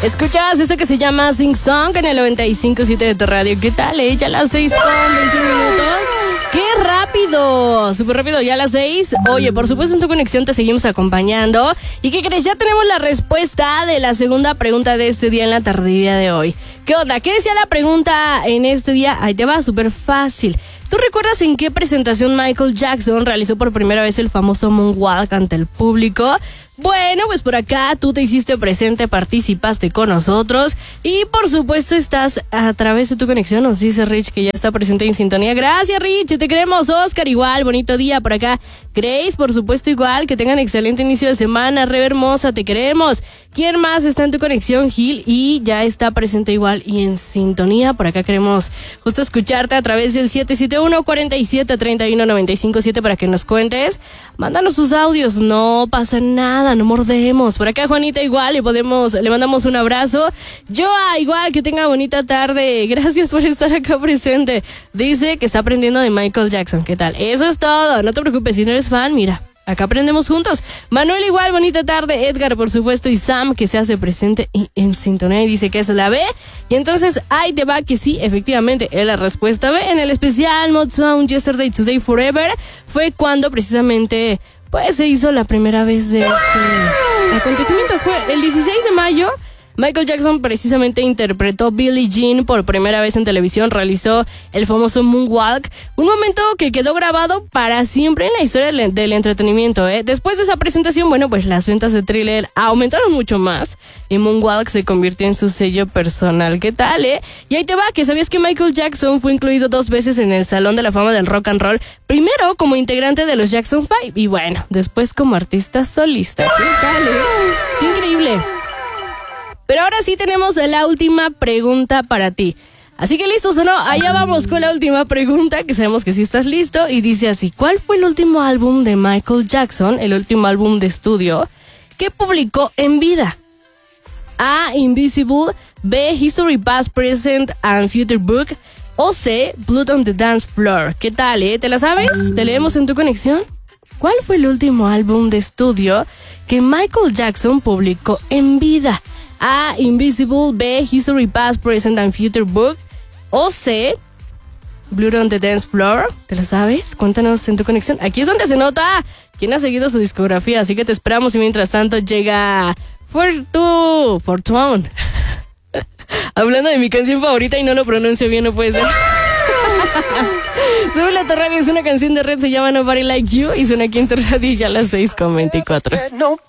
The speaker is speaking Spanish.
Escuchas eso que se llama Sing Song en el 95.7 de tu radio. ¿Qué tal, Ya las 6:21. ¡Qué rápido! Súper rápido, ya a las 6. Oye, por supuesto en tu conexión te seguimos acompañando. ¿Y qué crees? Ya tenemos la respuesta de la segunda pregunta de este día en la tardía de hoy. ¿Qué onda? ¿Qué decía la pregunta en este día? Ahí te va, súper fácil. ¿Tú recuerdas en qué presentación Michael Jackson realizó por primera vez el famoso Moonwalk ante el público? Bueno, pues por acá tú te hiciste presente, participaste con nosotros y por supuesto estás a través de tu conexión, nos dice Rich que ya está presente en sintonía. Gracias, Rich, te queremos. Oscar igual, bonito día por acá. Grace, por supuesto igual, que tengan excelente inicio de semana. Rebe hermosa, te queremos. ¿Quién más está en tu conexión? Gil, y ya está presente igual y en sintonía. Por acá queremos justo escucharte a través del 771-4731-957 para que nos cuentes. Mándanos tus audios, no pasa nada, no mordemos. Por acá Juanita igual, le mandamos un abrazo. Joa igual, que tenga bonita tarde. Gracias por estar acá presente. Dice que está aprendiendo de Michael Jackson. ¿Qué tal? Eso es todo, no te preocupes, si no eres fan, mira, acá aprendemos juntos. Manuel igual, bonita tarde. Edgar, por supuesto, y Sam, que se hace presente y en sintonía y dice que es la B. Y entonces ahí te va que sí, efectivamente, es la respuesta B. En el especial Mod Sound Yesterday, Today, Forever fue cuando precisamente pues se hizo la primera vez de este acontecimiento. Fue el 16 de mayo. Michael Jackson precisamente interpretó Billie Jean por primera vez en televisión, realizó el famoso Moonwalk, un momento que quedó grabado para siempre en la historia del entretenimiento, Después de esa presentación, bueno, pues las ventas de Thriller aumentaron mucho más y Moonwalk se convirtió en su sello personal. ¿Qué tal, Y ahí te va, que sabías que Michael Jackson fue incluido 2 veces en el Salón de la Fama del Rock and Roll, primero como integrante de los Jackson 5 y bueno, después como artista solista. ¿Qué tal, ¡Qué increíble! Pero ahora sí tenemos la última pregunta para ti. Así que listos o no, allá vamos con la última pregunta, que sabemos que sí estás listo. Y dice así: ¿cuál fue el último álbum de Michael Jackson, el último álbum de estudio, que publicó en vida? A, Invisible. B, History, Past, Present and Future Book. O C, Blood on the Dance Floor. ¿Qué tal, ¿Te la sabes? ¿Te leemos en tu conexión? ¿Cuál fue el último álbum de estudio que Michael Jackson publicó en vida? A, Invisible. B, History, Past, Present and Future Book. O C, Blood on the Dance Floor. ¿Te lo sabes? Cuéntanos en tu conexión. Aquí es donde se nota quién ha seguido su discografía, así que te esperamos y mientras tanto llega Fortune. Hablando de mi canción favorita y no lo pronuncio bien, no puede ser. Sube la radio, es una canción de Red, se llama Nobody Like You y suena aquí en tu radio ya a las 6:24.